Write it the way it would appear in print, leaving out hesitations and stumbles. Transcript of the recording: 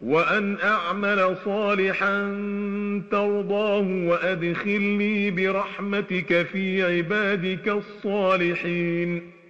وأن أعمل صالحا ترضاه وأدخلني برحمتك في عبادك الصالحين.